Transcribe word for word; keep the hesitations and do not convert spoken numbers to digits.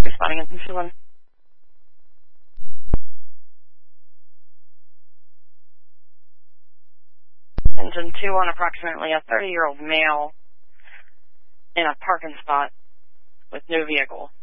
Responding in two one. Engine two one, approximately a thirty-year-old male in a parking spot with no vehicle.